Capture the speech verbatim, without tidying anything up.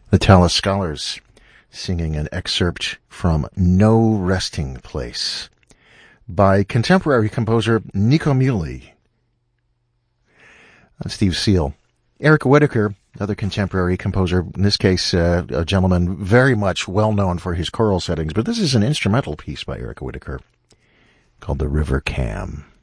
The Tallis Scholars singing an excerpt from No Resting Place by contemporary composer Nico Muhly. Steve Seal. Eric Whitacre, another contemporary composer, in this case uh, a gentleman very much well known for his choral settings, but this is an instrumental piece by Eric Whitacre called The River Cam.